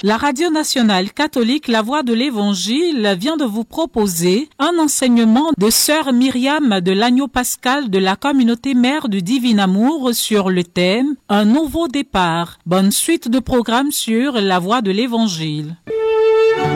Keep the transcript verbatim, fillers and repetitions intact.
La Radio nationale catholique La Voix de l'Évangile vient de vous proposer un enseignement de sœur Myriam de l'Agneau Pascal de la communauté mère du Divin Amour sur le thème Un nouveau départ. Bonne suite de programmes sur La Voix de l'Évangile.